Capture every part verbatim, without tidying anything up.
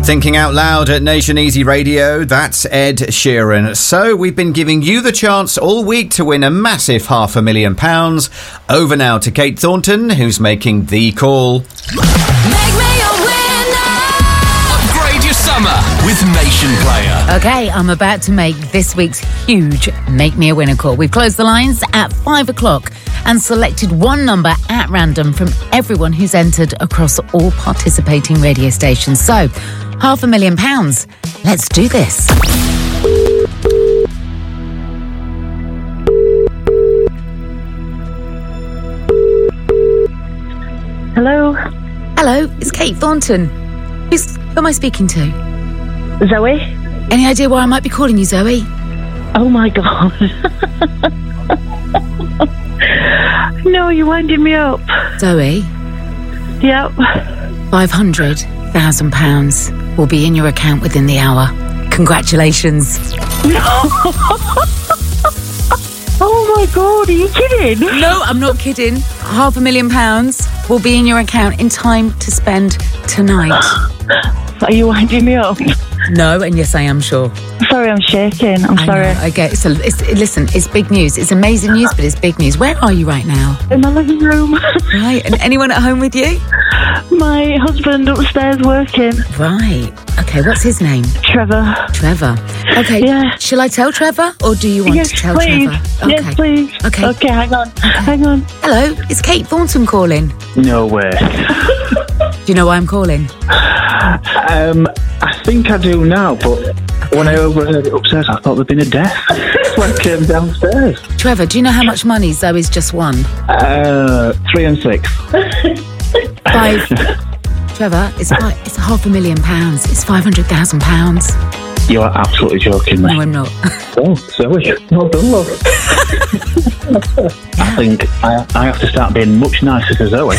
Thinking Out Loud at Nation Easy Radio, that's Ed Sheeran. So we've been giving you the chance all week to win a massive half a million pounds. Over now to Kate Thornton, who's making the call. Make me a winner! Upgrade your summer with Nation Player. Okay, I'm about to make this week's huge Make Me a Winner call. We've closed the lines at five o'clock and selected one number at random from everyone who's entered across all participating radio stations. So, half a million pounds. Let's do this. Hello? Hello, it's Kate Thornton. Who's, who am I speaking to? Zoe? Any idea why I might be calling you, Zoe? Oh my god. No, you're winding me up. Zoe, Yep. five hundred thousand pounds will be in your account within the hour. Congratulations. Oh my god, are you kidding? No, I'm not kidding. Half a million pounds will be in your account in time to spend tonight. Are you winding me up? No, and yes, I am sure. Sorry, I'm shaking. I'm I sorry. know, I get it. So, it's, listen, it's big news. It's amazing news, but it's big news. Where are you right now? In my living room. Right, and anyone at home with you? My husband upstairs working. Right. Okay, what's his name? Trevor. Trevor. Okay. Yeah. Shall I tell Trevor, or do you want Yes, to tell please. Trevor? Yes, please. Okay. Okay, hang on. Hang on. Hello, it's Kate Thornton calling. No way. Do you know why I'm calling? Um, I think I do now, but when I overheard it upstairs, I thought there'd been a death. When I came downstairs. Trevor, do you know how much money Zoe's just won? Uh, three and six. Five. Trevor, it's five, it's half a million pounds. It's five hundred thousand pounds. You are absolutely joking me. No, I'm not. Oh, Zoe. Well done, love. I think I, I have to start being much nicer to Zoe.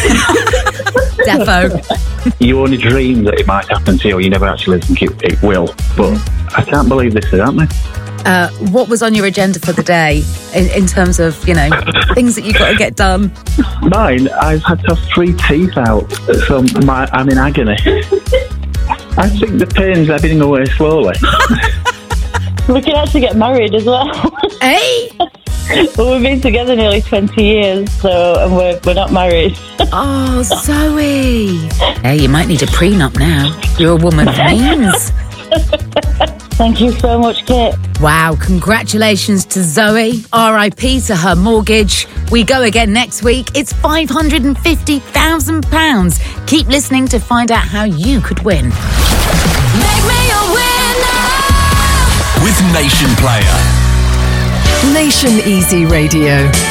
Defo. You only dream that it might happen to you, you never actually think it, it will. But I can't believe this is happening. Uh, what was on your agenda for the day in, in terms of, you know, things that you've got to get done? Mine, I've had to have three teeth out, so my, I'm in agony. I think the pain's ebbing away slowly. We can actually get married as well. Hey? Well, we've been together nearly twenty years, so and we're, we're not married. Oh, Zoe. Hey, you might need a prenup now. You're a woman of means. Thank you so much, Kate. Wow, congratulations to Zoe. R I P to her mortgage. We go again next week. It's five hundred fifty thousand pounds. Keep listening to find out how you could win. Make me a winner! With Nation Player. Nation Easy Radio.